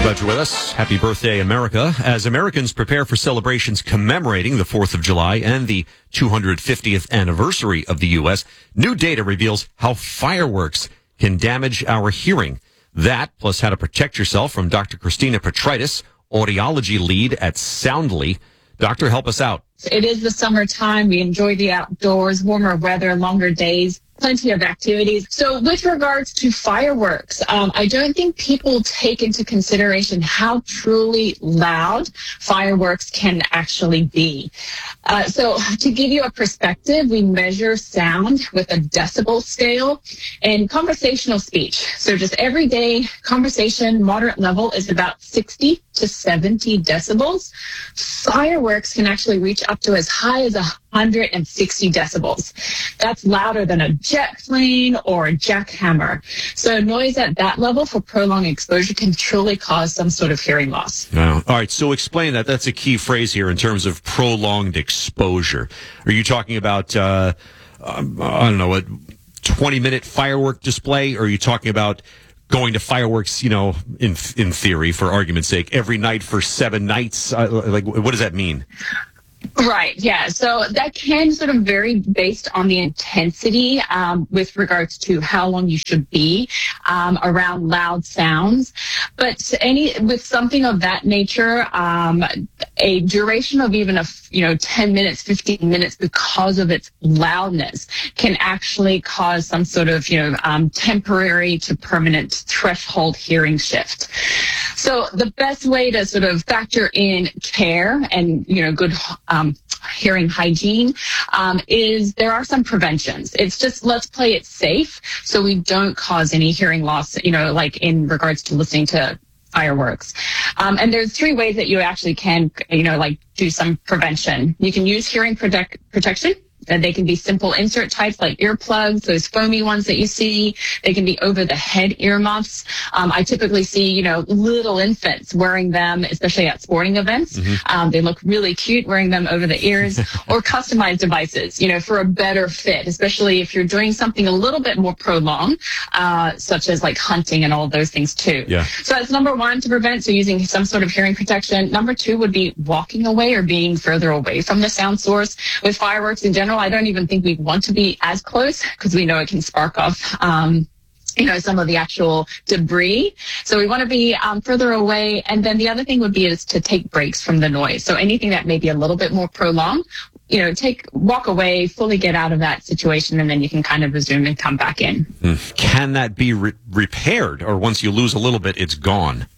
Glad you're with us. Happy birthday, America. As Americans prepare for celebrations commemorating the 4th of July and the 250th anniversary of the U.S., new data reveals how fireworks can damage our hearing. That, plus how to protect yourself, from Dr. Christina Petritis, audiology lead at Soundly. Doctor, help us out. It is the summertime. We enjoy the outdoors, warmer weather, longer days, plenty of activities. So with regards to fireworks, I don't think people take into consideration how truly loud fireworks can actually be. So to give you a perspective, we measure sound with a decibel scale and conversational speech. So just everyday conversation, moderate level, is about 60 to 70 decibels. Fireworks can actually reach up to as high as 160 decibels. That's louder than a jet plane or a jackhammer. So noise at that level for prolonged exposure can truly cause some sort of hearing loss. Wow. All right, so explain that. That's a key phrase here in terms of prolonged exposure. Are you talking about, I don't know, a 20-minute firework display? Or are you talking about going to fireworks, you know, in theory, for argument's sake, every night for 7 nights? Like, what does that mean? Right. Yeah. So that can sort of vary based on the intensity with regards to how long you should be around loud sounds. But with something of that nature, a duration of even 10 minutes, 15 minutes, because of its loudness, can actually cause some sort of temporary to permanent threshold hearing shift. So the best way to sort of factor in care and good hearing hygiene is there are some preventions. It's just, let's play it safe so we don't cause any hearing loss, like in regards to listening to fireworks. And there's 3 ways that you actually can, do some prevention. You can use hearing protection. They can be simple insert types like earplugs, those foamy ones that you see. They can be over-the-head earmuffs. I typically see, little infants wearing them, especially at sporting events. Mm-hmm. They look really cute wearing them over the ears. Or customized devices, for a better fit, especially if you're doing something a little bit more prolonged, such as like hunting and all of those things too. Yeah. So that's number 1, to prevent, so using some sort of hearing protection. Number 2 would be walking away or being further away from the sound source. With fireworks in general, I don't even think we want to be as close because we know it can spark off, some of the actual debris. So we want to be further away. And then the other thing would be is to take breaks from the noise. So anything that may be a little bit more prolonged, walk away, fully get out of that situation, and then you can kind of resume and come back in. Can that be repaired, or once you lose a little bit, it's gone?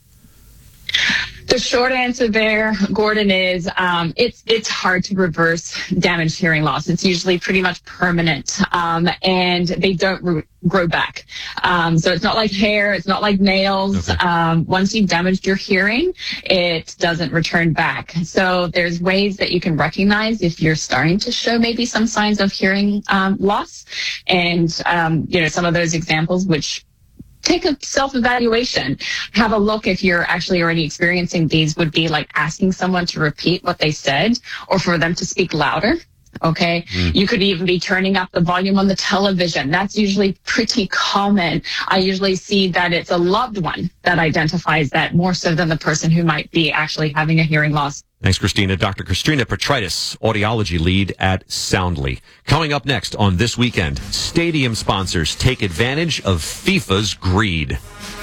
The short answer there, Gordon, is it's hard to reverse damaged hearing loss. It's usually pretty much permanent, and they don't grow back. So it's not like hair, it's not like nails. Okay. Once you've damaged your hearing, it doesn't return back. So there's ways that you can recognize if you're starting to show maybe some signs of hearing loss, and some of those examples which take a self-evaluation. Have a look if you're actually already experiencing these, would be like asking someone to repeat what they said or for them to speak louder. Okay. You could even be turning up the volume on the television. That's usually pretty common. I usually see that it's a loved one that identifies that more so than the person who might be actually having a hearing loss. Thanks, Christina. Dr. Christina Petritis, audiology lead at Soundly. Coming up next on This Weekend, stadium sponsors take advantage of FIFA's greed.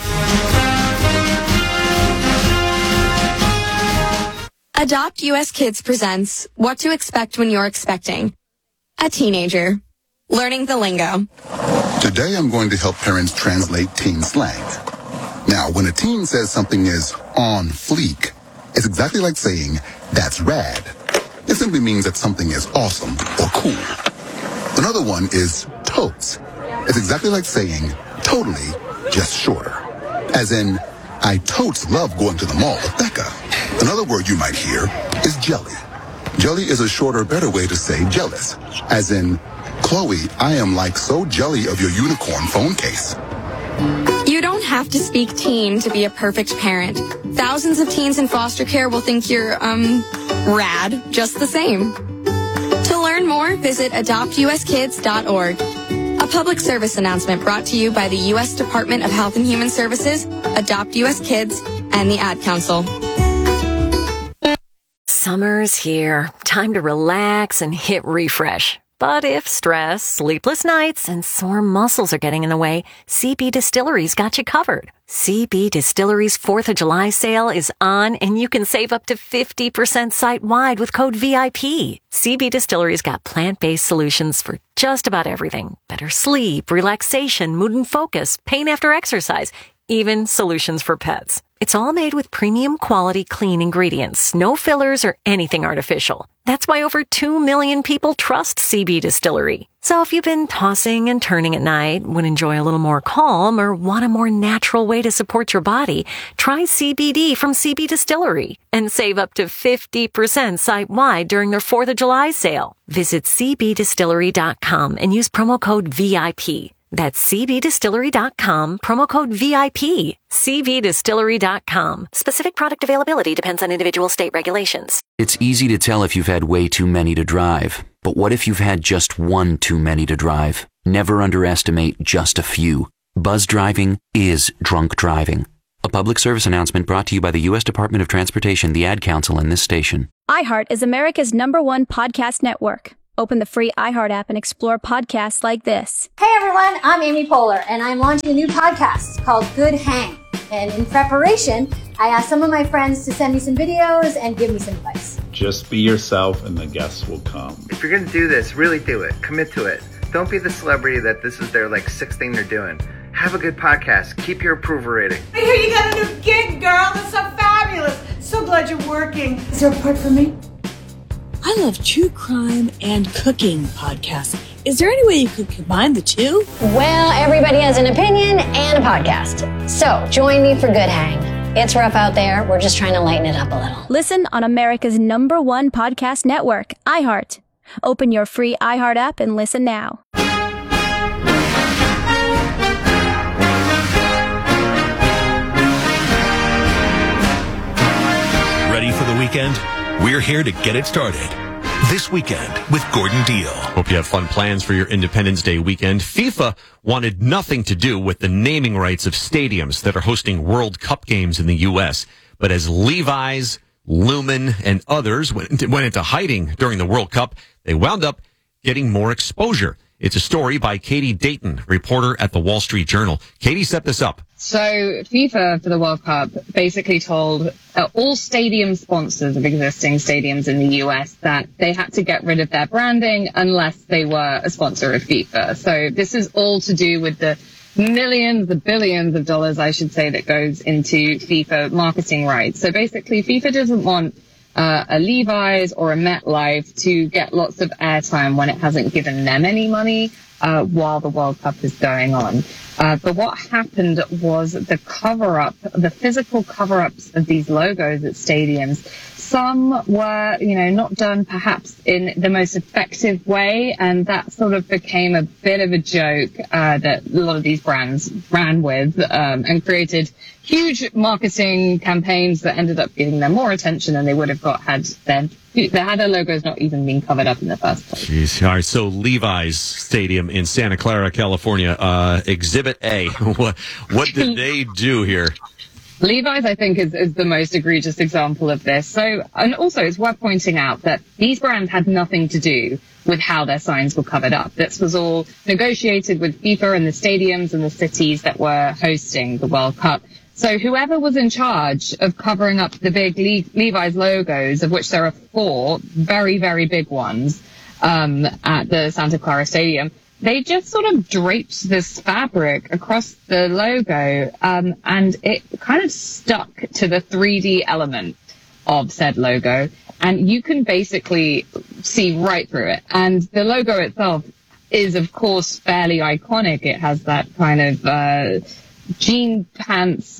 Adopt US Kids presents What to Expect When You're Expecting a Teenager. Learning the lingo. Today I'm going to help parents translate teen slang. Now, when a teen says something is on fleek, it's exactly like saying, that's rad. It simply means that something is awesome or cool. Another one is totes. It's exactly like saying, totally, just shorter. As in, I totes love going to the mall with Becca. Another word you might hear is jelly. Jelly is a shorter, better way to say jealous. As in, Chloe, I am like so jelly of your unicorn phone case. You don't have to speak teen to be a perfect parent. Thousands of teens in foster care will think you're, rad just the same. To learn more, visit adoptuskids.org. A public service announcement brought to you by the U.S. Department of Health and Human Services, Adopt U.S. Kids, and the Ad Council. Summer's here. Time to relax and hit refresh. But if stress, sleepless nights, and sore muscles are getting in the way, CB Distillery's got you covered. CB Distillery's 4th of July sale is on, and you can save up to 50% site-wide with code VIP. CB Distillery's got plant-based solutions for just about everything. Better sleep, relaxation, mood and focus, pain after exercise, even solutions for pets. It's all made with premium quality clean ingredients, no fillers or anything artificial. That's why over 2 million people trust CB Distillery. So if you've been tossing and turning at night, would enjoy a little more calm, or want a more natural way to support your body, try CBD from CB Distillery and save up to 50% site-wide during their 4th of July sale. Visit cbdistillery.com and use promo code VIP. That's cbdistillery.com, promo code VIP. cbdistillery.com. Specific product availability depends on individual state regulations. It's easy to tell if you've had way too many to drive. But what if you've had just one too many to drive? Never underestimate just a few. Buzz driving is drunk driving. A public service announcement brought to you by the U.S. Department of Transportation, the Ad Council, and this station. iHeart is America's #1 podcast network. Open the free iHeart app and explore podcasts like this. Hey everyone, I'm Amy Poehler, and I'm launching a new podcast called Good Hang. And in preparation, I asked some of my friends to send me some videos and give me some advice. Just be yourself and the guests will come. If you're going to do this, really do it. Commit to it. Don't be the celebrity that this is their sixth thing they're doing. Have a good podcast. Keep your approval rating. I hear you got a new gig, girl. That's so fabulous. So glad you're working. Is there a part for me? I love true crime and cooking podcasts. Is there any way you could combine the two? Well, everybody has an opinion and a podcast. So join me for Good Hang. It's rough out there. We're just trying to lighten it up a little. Listen on America's #1 podcast network, iHeart. Open your free iHeart app and listen now. Ready for the weekend? We're here to get it started. This weekend with Gordon Deal. Hope you have fun plans for your Independence Day weekend. FIFA wanted nothing to do with the naming rights of stadiums that are hosting World Cup games in the U.S. But as Levi's, Lumen, and others went into hiding during the World Cup, they wound up getting more exposure. It's a story by Katie Dayton, reporter at the Wall Street Journal. Katie set this up. So FIFA for the World Cup basically told all stadium sponsors of existing stadiums in the US that they had to get rid of their branding unless they were a sponsor of FIFA. So this is all to do with the millions, the billions of dollars, I should say, that goes into FIFA marketing rights. So basically FIFA doesn't want a Levi's or a MetLife to get lots of airtime when it hasn't given them any money while the World Cup is going on. But what happened was the cover-up, the physical cover-ups of these logos at stadiums. Some were, not done perhaps in the most effective way, and that sort of became a bit of a joke that a lot of these brands ran with and created huge marketing campaigns that ended up giving them more attention than they would have got had their logos not even been covered up in the first place. Jeez. All right, so Levi's Stadium in Santa Clara, California, Exhibit A. What did they do here? Levi's, I think, is the most egregious example of this. So, and also it's worth pointing out that these brands had nothing to do with how their signs were covered up. This was all negotiated with FIFA and the stadiums and the cities that were hosting the World Cup. So whoever was in charge of covering up the big Levi's logos, of which there are 4 very, very big ones at the Santa Clara Stadium, they just sort of draped this fabric across the logo, and it kind of stuck to the 3D element of said logo, and you can basically see right through it. And the logo itself is, of course, fairly iconic. It has that kind of jean pants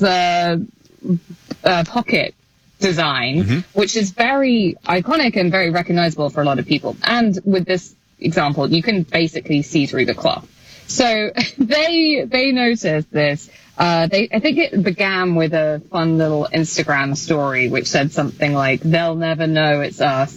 pocket design, which is very iconic and very recognizable for a lot of people. And with this example, you can basically see through the cloth. So they noticed this. I think it began with a fun little Instagram story which said something like, "They'll never know it's us."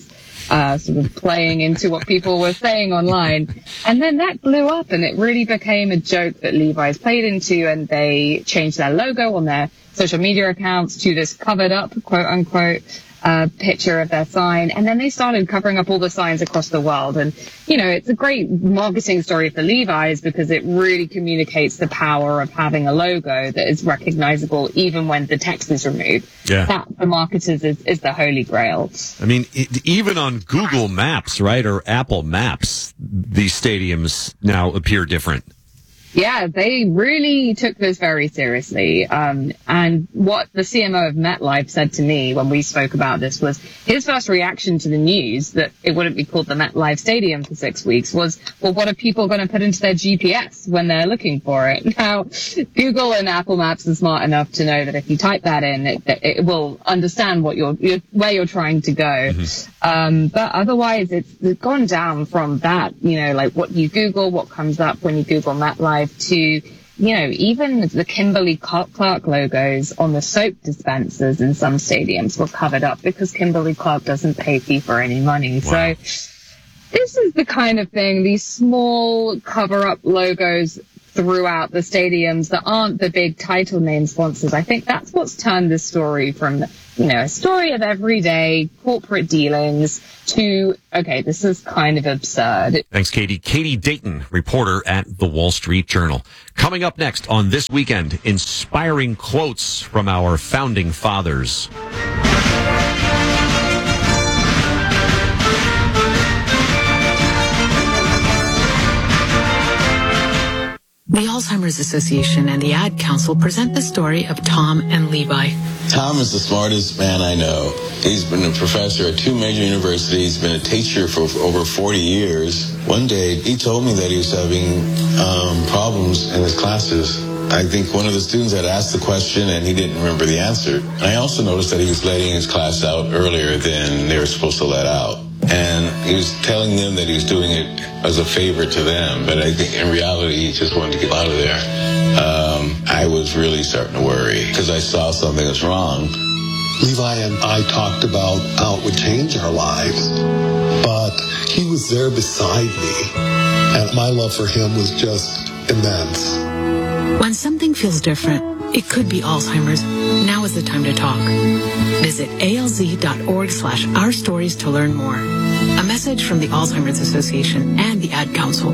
sort of playing into what people were saying online. And then that blew up, and it really became a joke that Levi's played into, and they changed their logo on their social media accounts to this covered up, quote unquote, picture of their sign. And then they started covering up all the signs across the world. And, it's a great marketing story for Levi's because it really communicates the power of having a logo that is recognizable even when the text is removed. Yeah. That, for marketers, is the holy grail. I mean, even on Google Maps, right, or Apple Maps, these stadiums now appear different. Yeah, they really took this very seriously. And what the CMO of MetLife said to me when we spoke about this was his first reaction to the news that it wouldn't be called the MetLife Stadium for 6 weeks was, well, what are people going to put into their GPS when they're looking for it? Now, Google and Apple Maps are smart enough to know that if you type that in, it will understand what where you're trying to go. Mm-hmm. But otherwise, it's gone down from that, like what you Google, what comes up when you Google MetLife, to, even the Kimberly-Clark logos on the soap dispensers in some stadiums were covered up because Kimberly-Clark doesn't pay FIFA any money. Wow. So this is the kind of thing, these small cover-up logos throughout the stadiums that aren't the big title name sponsors. I think that's what's turned this story from, a story of everyday corporate dealings to, okay, this is kind of absurd. Thanks, Katie. Katie Dayton, reporter at The Wall Street Journal. Coming up next on This Weekend, inspiring quotes from our founding fathers. The Alzheimer's Association and the Ad Council present the story of Tom and Levi. Tom is the smartest man I know. He's been a professor at 2 major universities, been a teacher for over 40 years. One day, he told me that he was having problems in his classes. I think one of the students had asked the question and he didn't remember the answer. I also noticed that he was letting his class out earlier than they were supposed to let out. And he was telling them that he was doing it as a favor to them, but I think in reality he just wanted to get out of there. I was really starting to worry because I saw something was wrong. Levi and I talked about how it would change our lives, but he was there beside me, and my love for him was just immense. When something feels different, it could be Alzheimer's. Now is the time to talk. Visit alz.org/ourstories to learn more. A message from the Alzheimer's Association and the Ad Council.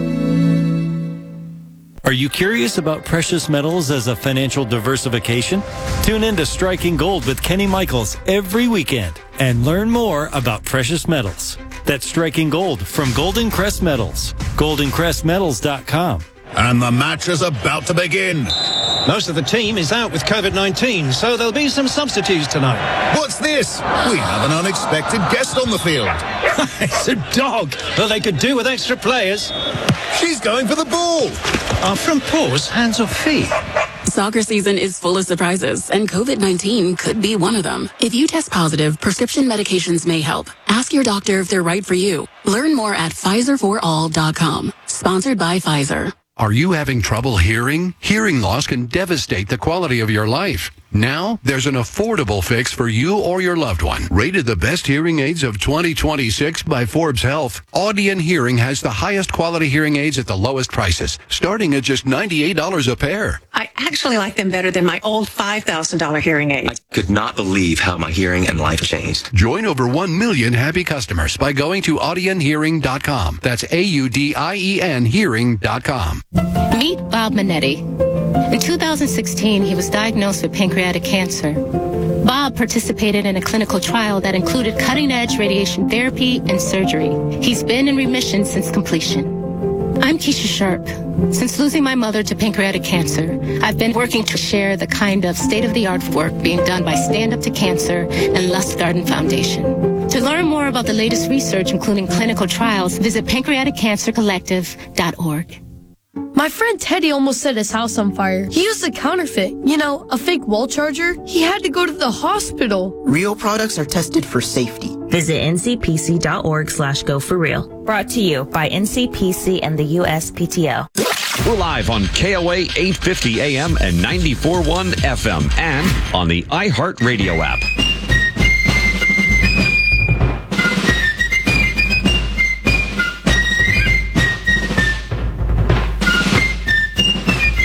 Are you curious about precious metals as a financial diversification? Tune in to Striking Gold with Kenny Michaels every weekend and learn more about precious metals. That's Striking Gold from Golden Crest Metals. GoldenCrestMetals.com. And the match is about to begin. Most of the team is out with COVID-19, so there'll be some substitutes tonight. What's this? We have an unexpected guest on the field. It's a dog. Well, they could do with extra players. She's going for the ball. Are front paws hands or feet? Soccer season is full of surprises, and COVID-19 could be one of them. If you test positive, prescription medications may help. Ask your doctor if they're right for you. Learn more at PfizerForAll.com. Sponsored by Pfizer. Are you having trouble hearing? Hearing loss can devastate the quality of your life. Now, there's an affordable fix for you or your loved one. Rated the best hearing aids of 2026 by Forbes Health, Audion Hearing has the highest quality hearing aids at the lowest prices, starting at just $98 a pair. I actually like them better than my old $5,000 hearing aid. I could not believe how my hearing and life changed. Join over 1 million happy customers by going to audionhearing.com. That's AUDIEN hearing.com. Meet Bob Manetti. In 2016, he was diagnosed with pancreatic cancer. Bob participated in a clinical trial that included cutting-edge radiation therapy and surgery. He's been in remission since completion. I'm Keisha Sharp. Since losing my mother to pancreatic cancer, I've been working to share the kind of state-of-the-art work being done by Stand Up to Cancer and Lustgarten Foundation. To learn more about the latest research, including clinical trials, visit pancreaticcancercollective.org. My friend Teddy almost set his house on fire. He used a counterfeit, a fake wall charger. He had to go to the hospital. Real products are tested for safety. Visit ncpc.org/go4real. Brought to you by NCPC and the USPTO. We're live on KOA 850 AM and 94.1 FM and on the iHeartRadio app.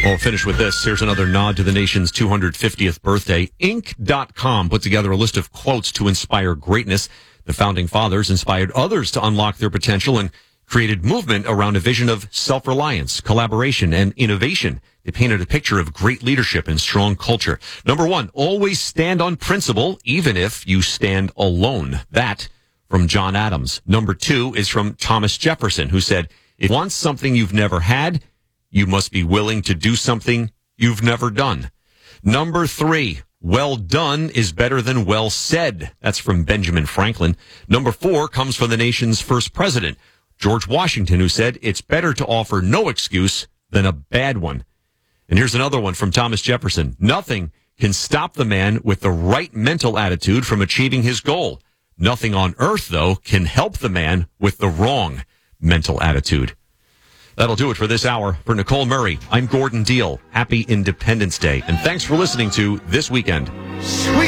We'll finish with this. Here's another nod to the nation's 250th birthday. Inc.com put together a list of quotes to inspire greatness. The founding fathers inspired others to unlock their potential and created movement around a vision of self-reliance, collaboration, and innovation. They painted a picture of great leadership and strong culture. Number 1, always stand on principle, even if you stand alone. That from John Adams. Number 2 is from Thomas Jefferson, who said, if you want something you've never had, you must be willing to do something you've never done. Number 3, well done is better than well said. That's from Benjamin Franklin. Number 4 comes from the nation's first president, George Washington, who said, it's better to offer no excuse than a bad one. And here's another one from Thomas Jefferson. Nothing can stop the man with the right mental attitude from achieving his goal. Nothing on earth, though, can help the man with the wrong mental attitude. That'll do it for this hour. For Nicole Murray, I'm Gordon Deal. Happy Independence Day. And thanks for listening to This Weekend. Sweet.